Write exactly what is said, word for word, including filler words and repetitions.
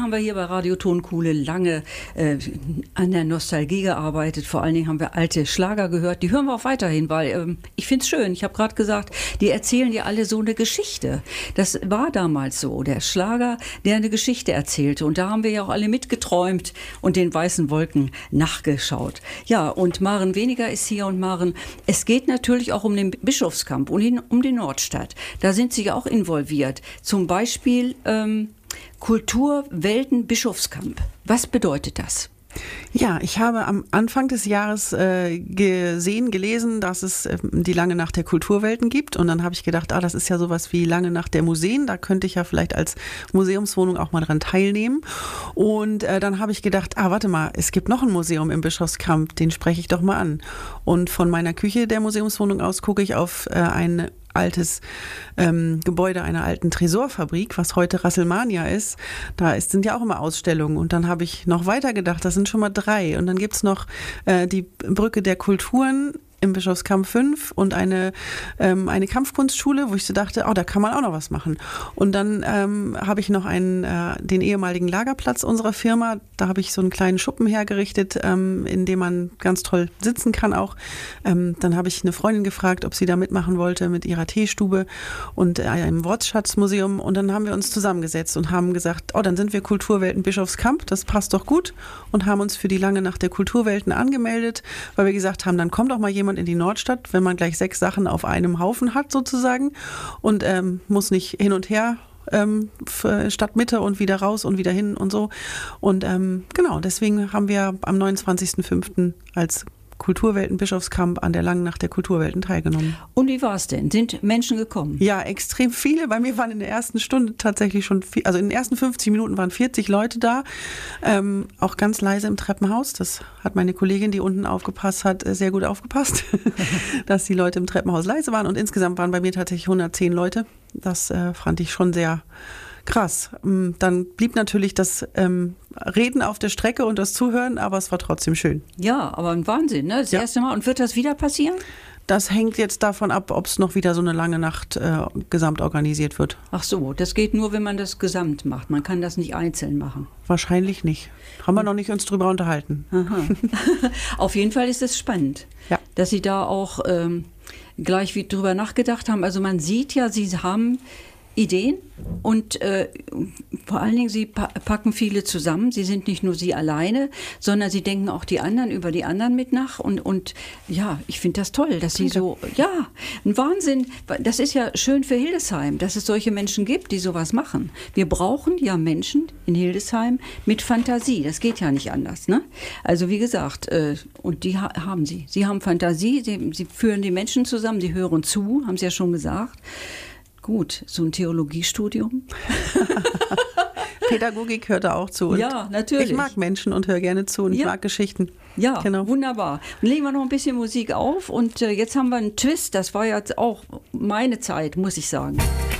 haben wir hier bei Radio Tonkuhle lange äh, an der Nostalgie gearbeitet. Vor allen Dingen haben wir alte Schlager gehört. Die hören wir auch weiterhin, weil ähm, ich finde es schön. Ich habe gerade gesagt, die erzählen ja alle so eine Geschichte. Das war damals so. Der Schlager, der eine Geschichte erzählte. Und da haben wir ja auch alle mitgeträumt und den weißen Wolken nachgeschaut. Ja, und Maren Weniger ist hier. Und Maren, es geht natürlich auch um den Bischofskamp und um die Nordstadt. Da sind Sie ja auch involviert. Zum Beispiel ähm, Kulturwelten-Bischofskamp. Was bedeutet das? Ja, ich habe am Anfang des Jahres äh, gesehen, gelesen, dass es äh, die Lange Nacht der Kulturwelten gibt. Und dann habe ich gedacht, ah, das ist ja sowas wie Lange Nacht der Museen. Da könnte ich ja vielleicht als Museumswohnung auch mal dran teilnehmen. Und äh, dann habe ich gedacht, ah, warte mal, es gibt noch ein Museum im Bischofskamp, den spreche ich doch mal an. Und von meiner Küche der Museumswohnung aus gucke ich auf äh, ein altes ähm, Gebäude einer alten Tresorfabrik, was heute Rasselmania ist. Da ist, sind ja auch immer Ausstellungen. Und dann habe ich noch weiter gedacht, das sind schon mal drei. Und dann gibt's noch äh, die Brücke der Kulturen im Bischofskamp fünf und eine, ähm, eine Kampfkunstschule, wo ich so dachte, oh, da kann man auch noch was machen. Und dann ähm, habe ich noch einen, äh, den ehemaligen Lagerplatz unserer Firma. Da habe ich so einen kleinen Schuppen hergerichtet, ähm, in dem man ganz toll sitzen kann auch. Ähm, dann habe ich eine Freundin gefragt, ob sie da mitmachen wollte mit ihrer Teestube und äh, einem Wortschatzmuseum. Und dann haben wir uns zusammengesetzt und haben gesagt, oh, dann sind wir Kulturwelten Bischofskamp, das passt doch gut. Und haben uns für die Lange Nacht der Kulturwelten angemeldet, weil wir gesagt haben, dann kommt doch mal jemand in die Nordstadt, wenn man gleich sechs Sachen auf einem Haufen hat sozusagen und ähm, muss nicht hin und her ähm, Stadtmitte und wieder raus und wieder hin und so. Und ähm, genau, deswegen haben wir am neunundzwanzigsten fünften als Kulturwelten Bischofskamp an der Langen Nacht der Kulturwelten teilgenommen. Und wie war es denn? Sind Menschen gekommen? Ja, extrem viele. Bei mir waren in der ersten Stunde tatsächlich schon, viel, also in den ersten fünfzig Minuten waren vierzig Leute da, ähm, auch ganz leise im Treppenhaus. Das hat meine Kollegin, die unten aufgepasst hat, sehr gut aufgepasst, dass die Leute im Treppenhaus leise waren. Und insgesamt waren bei mir tatsächlich hundertzehn Leute. Das äh, fand ich schon sehr krass. Dann blieb natürlich das ähm, Reden auf der Strecke und das Zuhören, aber es war trotzdem schön. Ja, aber ein Wahnsinn, ne? Das ja. erste Mal. Und wird das wieder passieren? Das hängt jetzt davon ab, ob es noch wieder so eine lange Nacht äh, gesamt organisiert wird. Ach so, das geht nur, wenn man das gesamt macht. Man kann das nicht einzeln machen. Wahrscheinlich nicht. Haben wir noch nicht uns drüber unterhalten. Aha. Auf jeden Fall ist es spannend, ja. dass Sie da auch ähm, gleich wie drüber nachgedacht haben. Also man sieht ja, Sie haben Ideen und äh, vor allen Dingen, Sie pa- packen viele zusammen. Sie sind nicht nur Sie alleine, sondern Sie denken auch die anderen über die anderen mit nach. Und, und ja, ich finde das toll, dass Sie so, ja, ein Wahnsinn. Das ist ja schön für Hildesheim, dass es solche Menschen gibt, die sowas machen. Wir brauchen ja Menschen in Hildesheim mit Fantasie. Das geht ja nicht anders, ne? Also wie gesagt, äh, und die ha- haben Sie. Sie haben Fantasie, Sie, Sie führen die Menschen zusammen, Sie hören zu, haben Sie ja schon gesagt. Gut, so ein Theologiestudium. Pädagogik hört da auch zu. Und ja, natürlich. Ich mag Menschen und höre gerne zu und ja. ich mag Geschichten. Ja, genau. Wunderbar. Und legen wir noch ein bisschen Musik auf und äh, jetzt haben wir einen Twist, das war jetzt auch meine Zeit, muss ich sagen.